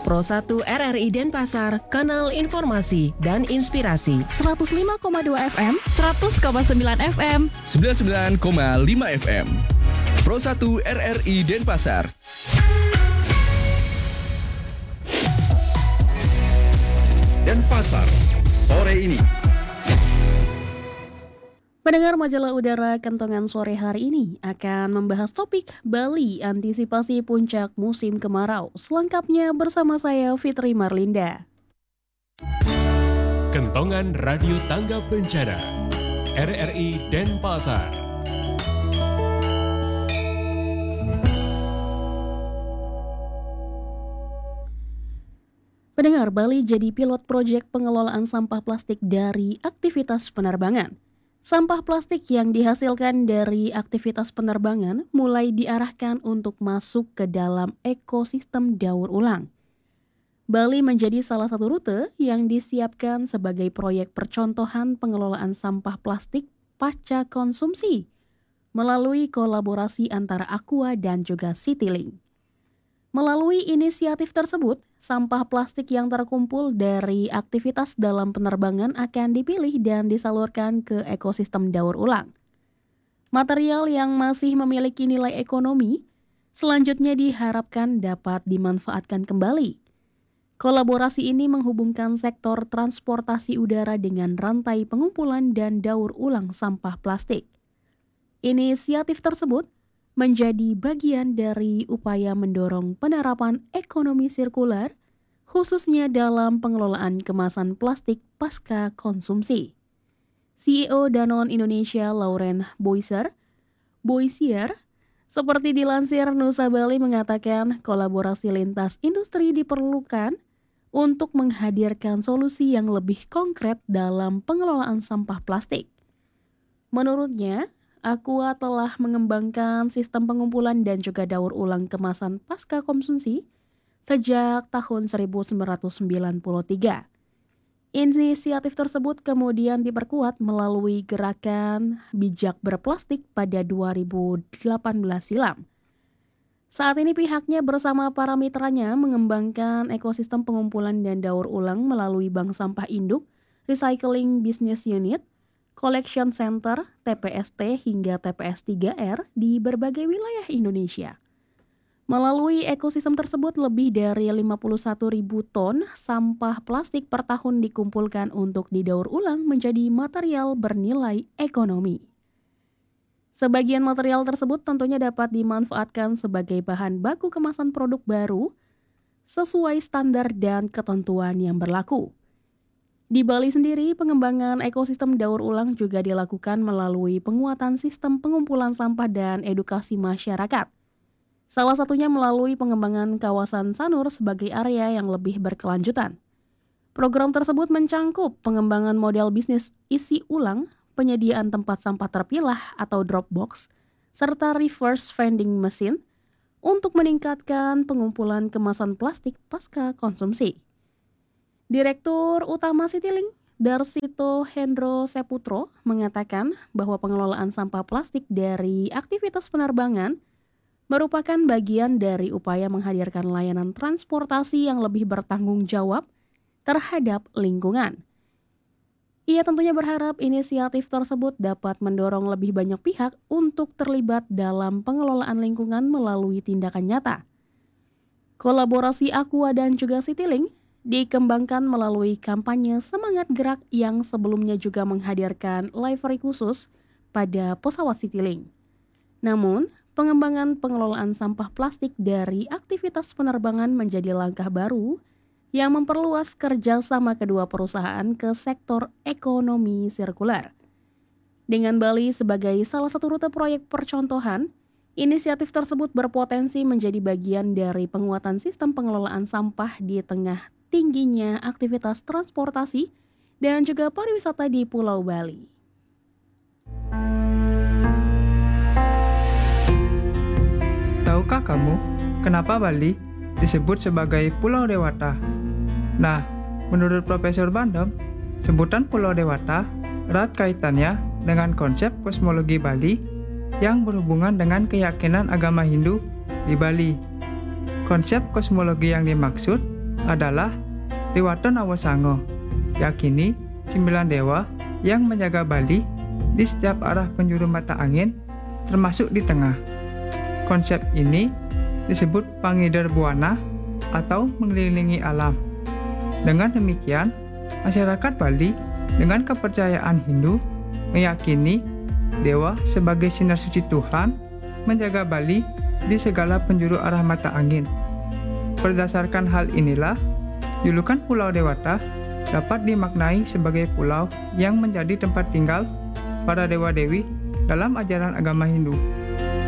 Pro 1 RRI Denpasar, kanal informasi dan inspirasi. 105,2 FM, 100,9 FM, 99,5 FM. Pro 1 RRI Denpasar. Denpasar, sore ini. Pendengar majalah udara Kentongan sore hari ini akan membahas topik Bali antisipasi puncak musim kemarau. Selengkapnya bersama saya Fitri Marlinda. Kentongan Radio Tangga Bencana RRI Denpasar. Pendengar, Bali jadi pilot proyek pengelolaan sampah plastik dari aktivitas penerbangan. Sampah plastik yang dihasilkan dari aktivitas penerbangan mulai diarahkan untuk masuk ke dalam ekosistem daur ulang. Bali menjadi salah satu rute yang disiapkan sebagai proyek percontohan pengelolaan sampah plastik pasca konsumsi melalui kolaborasi antara Aqua dan juga Citylink. Melalui inisiatif tersebut, sampah plastik yang terkumpul dari aktivitas dalam penerbangan akan dipilih dan disalurkan ke ekosistem daur ulang. Material yang masih memiliki nilai ekonomi selanjutnya diharapkan dapat dimanfaatkan kembali. Kolaborasi ini menghubungkan sektor transportasi udara dengan rantai pengumpulan dan daur ulang sampah plastik. Inisiatif tersebut menjadi bagian dari upaya mendorong penerapan ekonomi sirkular, khususnya dalam pengelolaan kemasan plastik pasca konsumsi. CEO Danone Indonesia Lauren Boisier, seperti dilansir Nusa Bali mengatakan kolaborasi lintas industri diperlukan untuk menghadirkan solusi yang lebih konkret dalam pengelolaan sampah plastik. Menurutnya, Aqua telah mengembangkan sistem pengumpulan dan juga daur ulang kemasan pasca konsumsi sejak tahun 1993. Inisiatif tersebut kemudian diperkuat melalui gerakan bijak berplastik pada 2018 silam. Saat ini pihaknya bersama para mitranya mengembangkan ekosistem pengumpulan dan daur ulang melalui Bank Sampah Induk, Recycling Business Unit, Collection Center, TPST hingga TPS 3R di berbagai wilayah Indonesia. Melalui ekosistem tersebut, lebih dari 51.000 ton sampah plastik per tahun dikumpulkan untuk didaur ulang menjadi material bernilai ekonomi. Sebagian material tersebut tentunya dapat dimanfaatkan sebagai bahan baku kemasan produk baru sesuai standar dan ketentuan yang berlaku. Di Bali sendiri, pengembangan ekosistem daur ulang juga dilakukan melalui penguatan sistem pengumpulan sampah dan edukasi masyarakat. Salah satunya melalui pengembangan kawasan Sanur sebagai area yang lebih berkelanjutan. Program tersebut mencangkup pengembangan model bisnis isi ulang, penyediaan tempat sampah terpilah atau drop box, serta reverse vending machine untuk meningkatkan pengumpulan kemasan plastik pasca konsumsi. Direktur Utama Citylink, Darsito Hendro Seputro, mengatakan bahwa pengelolaan sampah plastik dari aktivitas penerbangan merupakan bagian dari upaya menghadirkan layanan transportasi yang lebih bertanggung jawab terhadap lingkungan. Ia tentunya berharap inisiatif tersebut dapat mendorong lebih banyak pihak untuk terlibat dalam pengelolaan lingkungan melalui tindakan nyata. Kolaborasi Aqua dan juga Citylink dikembangkan melalui kampanye Semangat Gerak yang sebelumnya juga menghadirkan livery khusus pada pesawat Citylink. Namun, pengembangan pengelolaan sampah plastik dari aktivitas penerbangan menjadi langkah baru yang memperluas kerjasama kedua perusahaan ke sektor ekonomi sirkular. Dengan Bali sebagai salah satu rute proyek percontohan, inisiatif tersebut berpotensi menjadi bagian dari penguatan sistem pengelolaan sampah di tengah tingginya aktivitas transportasi dan juga pariwisata di Pulau Bali. Tahukah kamu kenapa Bali disebut sebagai Pulau Dewata? Nah, menurut Profesor Bandem, sebutan Pulau Dewata erat kaitannya dengan konsep kosmologi Bali yang berhubungan dengan keyakinan agama Hindu di Bali. Konsep kosmologi yang dimaksud adalah Dewata Nawasango, yakini 9 dewa yang menjaga Bali di setiap arah penjuru mata angin, termasuk di tengah. Konsep ini disebut Pangider Buana atau mengelilingi alam. Dengan demikian, masyarakat Bali dengan kepercayaan Hindu meyakini dewa sebagai sinar suci Tuhan menjaga Bali di segala penjuru arah mata angin. Berdasarkan hal inilah, julukan Pulau Dewata dapat dimaknai sebagai pulau yang menjadi tempat tinggal para dewa-dewi dalam ajaran agama Hindu.